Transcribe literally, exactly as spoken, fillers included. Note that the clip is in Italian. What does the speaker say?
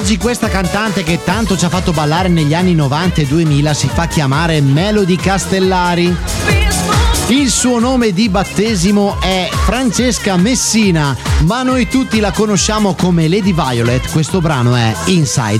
Oggi questa cantante che tanto ci ha fatto ballare negli anni novanta e duemila si fa chiamare Melody Castellari. Il suo nome di battesimo è Francesca Messina, ma noi tutti la conosciamo come Lady Violet. Questo brano è Inside